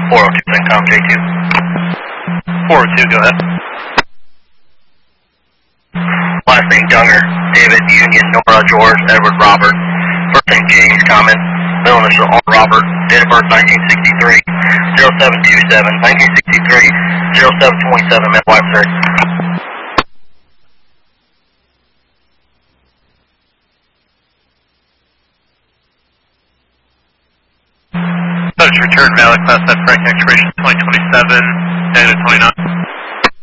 402, CENTCOM J2. 402, go ahead. Last name Dunger, David, Union, Nora, George, Edward, Robert. First name James, Common. Middle initial R. Robert. Date of birth 1963. 0727, 1963, 0727, Midwife 30. Return valid class at Frank expiration 2027, negative 29.